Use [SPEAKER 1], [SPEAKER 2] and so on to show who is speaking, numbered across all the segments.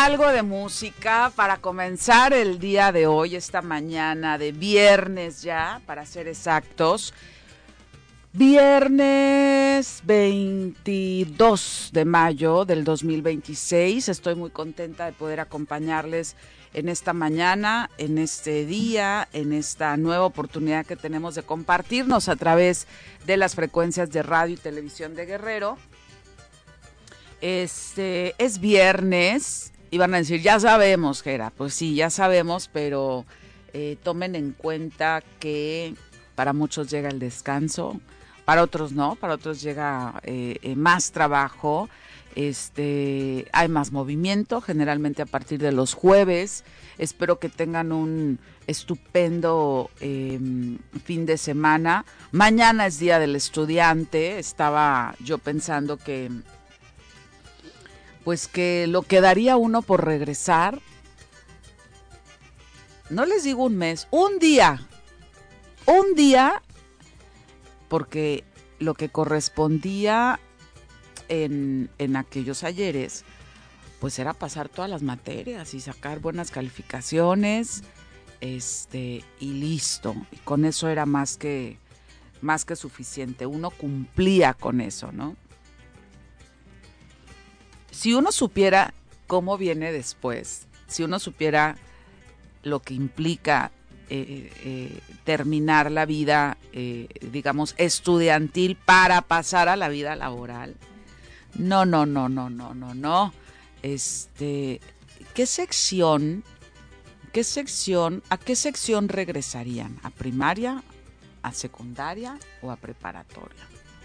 [SPEAKER 1] algo de música para comenzar el día de hoy, esta mañana de viernes ya, para ser exactos. Viernes 22 de mayo del 2026. Estoy muy contenta de poder acompañarles en esta mañana, en este día, en esta nueva oportunidad que tenemos de compartirnos a través de las frecuencias de radio y televisión de Guerrero. Es viernes y van a decir, ya sabemos, Gera. Pues sí, ya sabemos, pero tomen en cuenta que para muchos llega el descanso, para otros no, para otros llega más trabajo, hay más movimiento, generalmente a partir de los jueves. Espero que tengan un estupendo fin de semana. Mañana es Día del Estudiante. Estaba yo pensando que pues que lo que daría uno por regresar, no les digo un mes, un día, porque lo que correspondía en aquellos ayeres, pues era pasar todas las materias y sacar buenas calificaciones, y listo, y con eso era más que suficiente, uno cumplía con eso, ¿no? Si uno supiera cómo viene después, si uno supiera lo que implica terminar la vida, digamos, estudiantil para pasar a la vida laboral, no. ¿Qué sección, a qué sección regresarían? ¿A primaria, a secundaria o a preparatoria?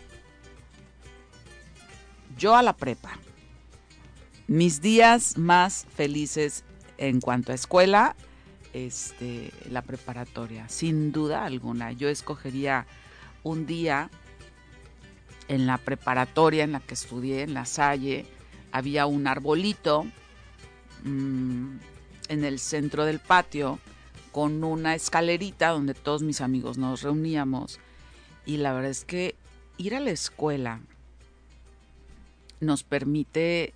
[SPEAKER 1] Yo a la prepa. Mis días más felices en cuanto a escuela, la preparatoria, sin duda alguna. Yo escogería un día en la preparatoria en la que estudié, en La Salle. Había un arbolito en el centro del patio con una escalerita donde todos mis amigos nos reuníamos. Y la verdad es que ir a la escuela nos permite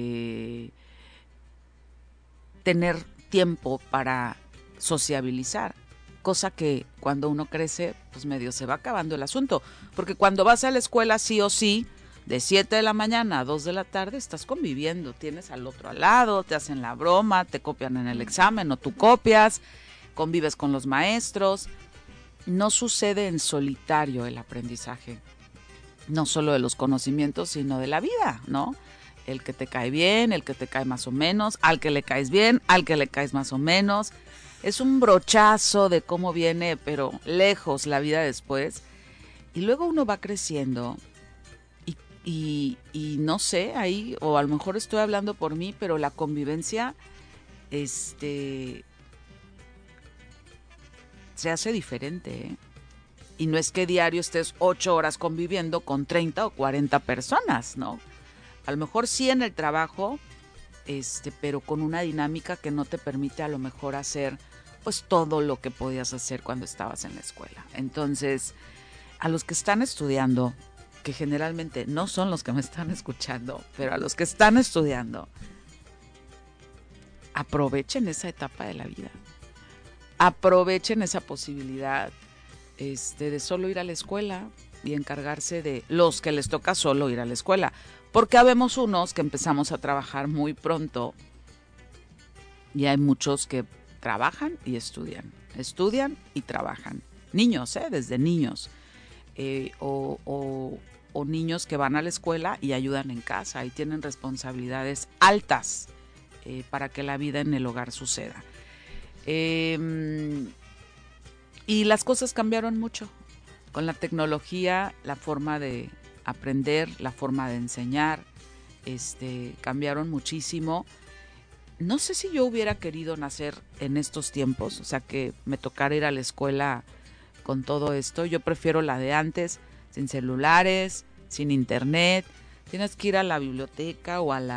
[SPEAKER 1] tener tiempo para sociabilizar, cosa que cuando uno crece, pues medio se va acabando el asunto, porque cuando vas a la escuela sí o sí, de 7 de la mañana a 2 de la tarde estás conviviendo, tienes al otro al lado, te hacen la broma, te copian en el examen o tú copias, convives con los maestros. No sucede en solitario el aprendizaje, no solo de los conocimientos, sino de la vida, ¿no? El que te cae bien, el que te cae más o menos, al que le caes bien, al que le caes más o menos. Es un brochazo de cómo viene, pero lejos la vida después. Y luego uno va creciendo y no sé, ahí, o a lo mejor estoy hablando por mí, pero la convivencia, se hace diferente, ¿eh? Y no es que diario estés 8 horas conviviendo con 30 o 40 personas, ¿no? A lo mejor sí en el trabajo, pero con una dinámica que no te permite a lo mejor hacer pues todo lo que podías hacer cuando estabas en la escuela. Entonces, a los que están estudiando, que generalmente no son los que me están escuchando, pero a los que están estudiando, aprovechen esa etapa de la vida. Aprovechen esa posibilidad de solo ir a la escuela y encargarse de los que les toca solo ir a la escuela, porque habemos unos que empezamos a trabajar muy pronto y hay muchos que trabajan y estudian y trabajan, niños, desde niños, o niños que van a la escuela y ayudan en casa y tienen responsabilidades altas para que la vida en el hogar suceda. Y las cosas cambiaron mucho. Con la tecnología, la forma de aprender, la forma de enseñar, cambiaron muchísimo. No sé si yo hubiera querido nacer en estos tiempos, o sea, que me tocara ir a la escuela con todo esto. Yo prefiero la de antes, sin celulares, sin internet. Tienes que ir a la biblioteca o a la